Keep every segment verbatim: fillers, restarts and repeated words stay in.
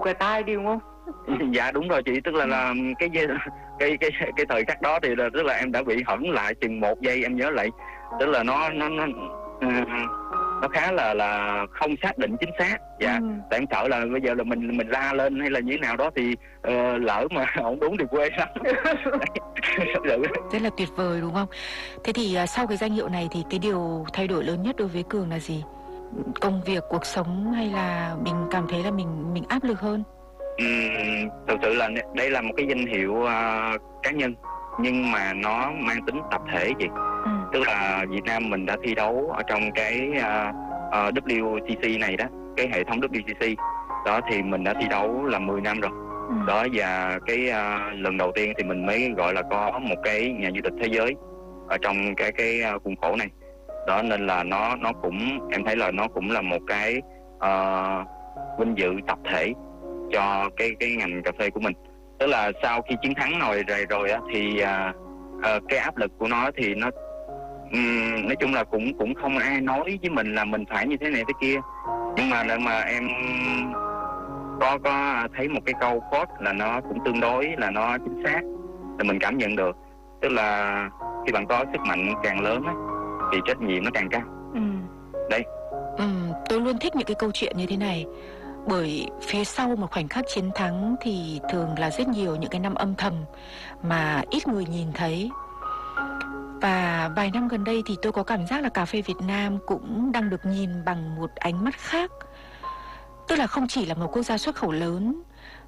cà tai đi đúng không? Dạ đúng rồi chị, tức là là cái cái cái cái, cái thời khắc đó thì là tức là em đã bị hẫng lại chừng một giây, em nhớ lại, tức là nó nó nó nó khá là là không xác định chính xác. Dạ, ừ. Tại em sợ là bây giờ là mình mình la lên hay là như thế nào đó thì uh, lỡ mà không đúng thì quê lắm. Rất là tuyệt vời đúng không? Thế thì uh, sau cái danh hiệu này thì cái điều thay đổi lớn nhất đối với Cường là gì? Công việc, cuộc sống hay là mình cảm thấy là mình mình áp lực hơn? Uhm, thực sự là đây là một cái danh hiệu uh, cá nhân nhưng mà nó mang tính tập thể chị. Ừ. Tức là Việt Nam mình đã thi đấu ở trong cái uh, uh, vê kép tê xê này đó, cái hệ thống vê kép tê xê đó thì mình đã thi đấu là mười năm rồi. Ừ. Đó, và cái uh, lần đầu tiên thì mình mới gọi là có một cái nhà vô địch thế giới ở trong cái cái uh, khuôn khổ này. Đó nên là nó nó cũng em thấy là nó cũng là một cái uh, vinh dự tập thể cho cái cái ngành cà phê của mình. Tức là sau khi chiến thắng rồi rồi rồi á thì uh, uh, cái áp lực của nó thì nó um, nói chung là cũng cũng không ai nói với mình là mình phải như thế này thế kia. Nhưng mà để mà em có có thấy một cái câu quote là nó cũng tương đối là nó chính xác, là mình cảm nhận được. Tức là khi bạn có sức mạnh càng lớn á thì trách nhiệm nó càng cao. Ừ. Đây. Ừ, tôi luôn thích những cái câu chuyện như thế này. Bởi phía sau một khoảnh khắc chiến thắng thì thường là rất nhiều những cái năm âm thầm mà ít người nhìn thấy. Và vài năm gần đây thì tôi có cảm giác là cà phê Việt Nam cũng đang được nhìn bằng một ánh mắt khác. Tức là không chỉ là một quốc gia xuất khẩu lớn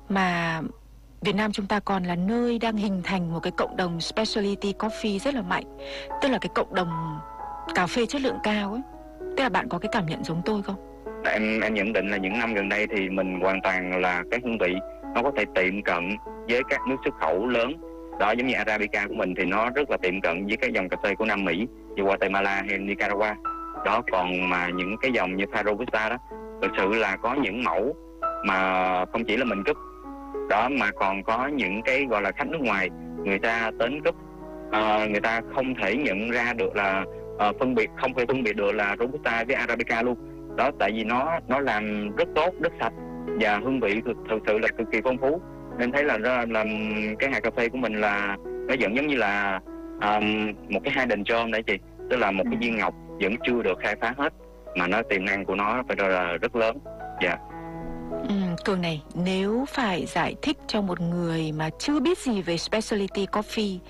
mà Việt Nam chúng ta còn là nơi đang hình thành một cái cộng đồng specialty coffee rất là mạnh. Tức là cái cộng đồng cà phê chất lượng cao ấy. Tức là bạn có cái cảm nhận giống tôi không? Em em nhận định là những năm gần đây thì mình hoàn toàn là cái hương vị nó có thể tiệm cận với các nước xuất khẩu lớn. Đó, giống như Arabica của mình thì nó rất là tiệm cận với các dòng cà phê của Nam Mỹ như Guatemala hay Nicaragua. Đó, còn mà những cái dòng như Pha Robusta đó thực sự là có những mẫu mà không chỉ là mình cúp đó mà còn có những cái gọi là khách nước ngoài người ta đến cúp, uh, người ta không thể nhận ra được là uh, phân biệt không thể phân biệt được là Robusta với Arabica luôn. Đó, tại vì nó nó làm rất tốt, rất sạch và hương vị thực, thực sự là cực kỳ phong phú. Nên thấy là là, là cái hạt cà phê của mình là nó vẫn giống như là um, một cái hidden gem đấy chị, tức là một cái viên ngọc vẫn chưa được khai phá hết mà nó tiềm năng của nó phải nói là rất lớn. Dạ. Yeah. Ừ, Cường này, nếu phải giải thích cho một người mà chưa biết gì về specialty coffee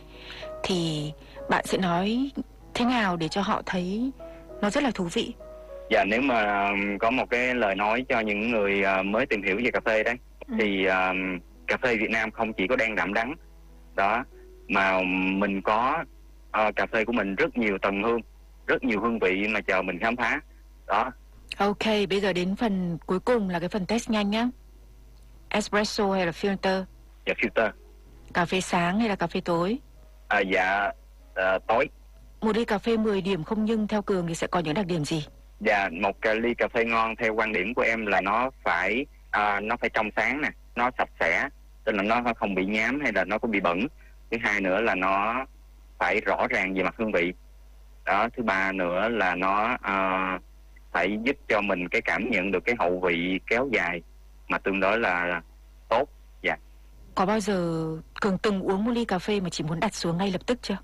thì bạn sẽ nói thế nào để cho họ thấy nó rất là thú vị? Dạ, nếu mà có một cái lời nói cho những người mới tìm hiểu về cà phê đấy, ừ. thì um, cà phê Việt Nam không chỉ có đen đậm đắng đó, mà mình có uh, cà phê của mình rất nhiều tầng hương, rất nhiều hương vị mà chờ mình khám phá. Đó. Ok, bây giờ đến phần cuối cùng là cái phần test nhanh nhá. Espresso hay là filter? Dạ, filter. Cà phê sáng hay là cà phê tối? À, dạ, uh, tối. Một ly cà phê mười điểm không nhưng theo Cường thì sẽ có những đặc điểm gì? Dạ, một ly cà phê ngon theo quan điểm của em là nó phải uh, nó phải trong sáng nè, nó sạch sẽ, tức là nó không bị nhám hay là nó có bị bẩn. Thứ hai nữa là nó phải rõ ràng về mặt hương vị. Đó, thứ ba nữa là nó uh, phải giúp cho mình cái cảm nhận được cái hậu vị kéo dài mà tương đối là tốt. Dạ. Có bao giờ Cường từng uống một ly cà phê mà chỉ muốn đặt xuống ngay lập tức chưa?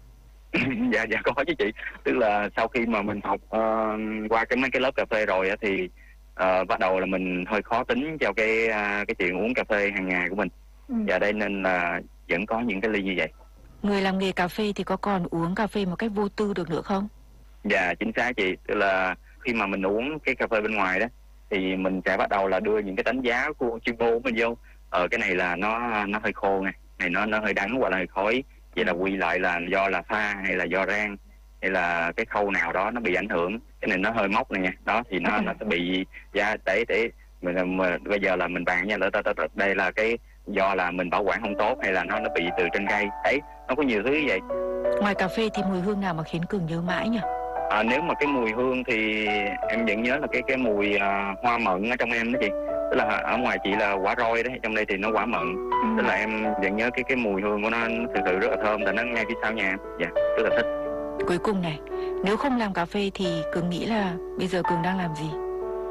dạ dạ có chứ chị. Tức là sau khi mà mình học uh, qua cái mấy cái lớp cà phê rồi á thì uh, bắt đầu là mình hơi khó tính cho cái uh, cái chuyện uống cà phê hàng ngày của mình. Ừ. Dạ, đây nên là vẫn có những cái ly như vậy. Người làm nghề cà phê thì có còn uống cà phê một cách vô tư được nữa không? Dạ, chính xác chị. Tức là khi mà mình uống cái cà phê bên ngoài đó thì mình sẽ bắt đầu là đưa những cái đánh giá của chuyên môn của mình vô. Ờ, cái này là nó nó hơi khô này, này nó nó hơi đắng hoặc là hơi khói. Vậy là quy lại là do là pha hay là do rang hay là cái khâu nào đó nó bị ảnh hưởng, cái này nó hơi mốc này nha. Đó thì nó nó sẽ bị da để để mình mà, bây giờ là mình bàn nha, đây là cái do là mình bảo quản không tốt hay là nó nó bị từ trên cây. Đấy, nó có nhiều thứ như vậy. Ngoài cà phê thì mùi hương nào mà khiến Cường nhớ mãi nhỉ? À, nếu mà cái mùi hương thì em vẫn nhớ là cái cái mùi uh, hoa mận ở trong em đó chị. Tức là ở ngoài chị là quả roi đấy, trong đây thì nó quả mận. Ừ. Tức là em vẫn nhớ cái cái mùi hương của nó, nó thực sự rất là thơm, tại nó ngay phía sau nhà em. Dạ, rất là thích. Cuối cùng này, nếu không làm cà phê thì Cường nghĩ là bây giờ Cường đang làm gì?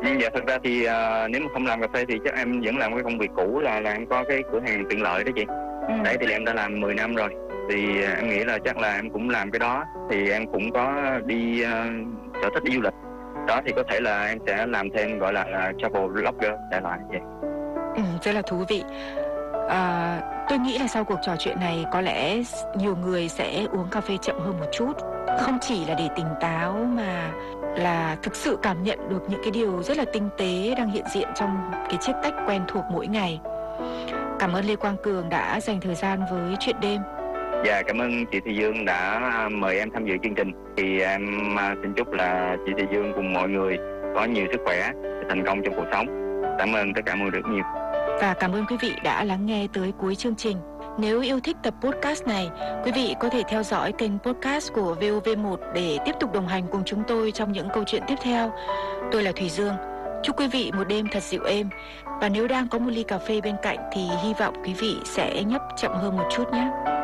Nhưng dạ thật ra thì uh, nếu mà không làm cà phê thì chắc em vẫn làm cái công việc cũ là là em có cái cửa hàng tiện lợi đó chị. Ừ. Đấy thì em đã làm mười năm rồi. Thì uh, em nghĩ là chắc là em cũng làm cái đó. Thì em cũng có đi uh, sở thích đi du lịch. Đó thì có thể là em sẽ làm thêm gọi là, là travel blogger đại loại vậy. Ừ, rất là thú vị. À, tôi nghĩ là sau cuộc trò chuyện này có lẽ nhiều người sẽ uống cà phê chậm hơn một chút. Không chỉ là để tỉnh táo mà là thực sự cảm nhận được những cái điều rất là tinh tế đang hiện diện trong cái chiếc tách quen thuộc mỗi ngày. Cảm ơn Lê Quang Cường đã dành thời gian với Chuyện Đêm. Dạ, cảm ơn chị Thị Dương đã mời em tham dự chương trình. Thì em xin chúc là chị Thị Dương cùng mọi người có nhiều sức khỏe, thành công trong cuộc sống. Cảm ơn tất cả mọi người rất nhiều. Và cảm ơn quý vị đã lắng nghe tới cuối chương trình. Nếu yêu thích tập podcast này, quý vị có thể theo dõi kênh podcast của vê o vê một để tiếp tục đồng hành cùng chúng tôi trong những câu chuyện tiếp theo. Tôi là Thùy Dương. Chúc quý vị một đêm thật dịu êm. Và nếu đang có một ly cà phê bên cạnh thì hy vọng quý vị sẽ nhấp chậm hơn một chút nhé.